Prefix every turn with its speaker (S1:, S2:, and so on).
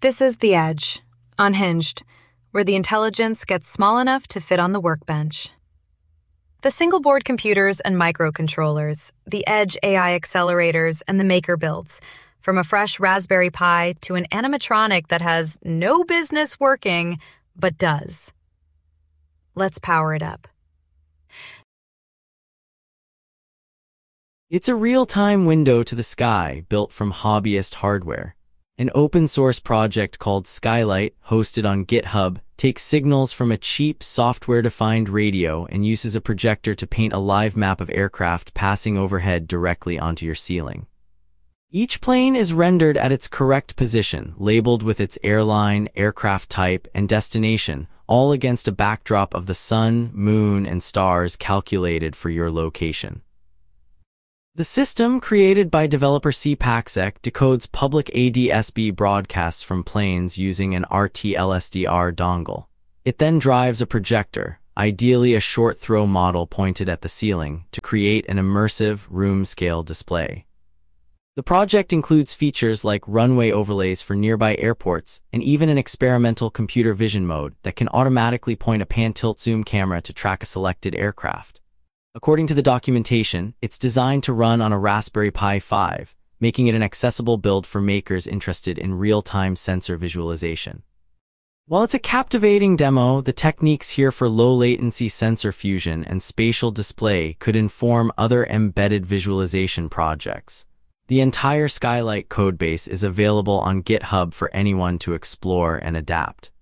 S1: This is the Edge, unhinged, where the intelligence gets small enough to fit on the workbench. The single-board computers and microcontrollers, the Edge AI accelerators, and the Maker builds, from a fresh Raspberry Pi to an animatronic that has no business working, but does. Let's power it up.
S2: It's a real-time window to the sky built from hobbyist hardware. An open-source project called Skylight, hosted on GitHub, takes signals from a cheap, software-defined radio and uses a projector to paint a live map of aircraft passing overhead directly onto your ceiling. Each plane is rendered at its correct position, labeled with its airline, aircraft type, and destination, all against a backdrop of the sun, moon, and stars calculated for your location. The system, created by developer CPaxec, decodes public ADS-B broadcasts from planes using an RTLSDR dongle. It then drives a projector, ideally a short-throw model pointed at the ceiling, to create an immersive, room-scale display. The project includes features like runway overlays for nearby airports and even an experimental computer vision mode that can automatically point a pan-tilt zoom camera to track a selected aircraft. According to the documentation, it's designed to run on a Raspberry Pi 5, making it an accessible build for makers interested in real-time sensor visualization. While it's a captivating demo, the techniques here for low-latency sensor fusion and spatial display could inform other embedded visualization projects. The entire Skylight codebase is available on GitHub for anyone to explore and adapt.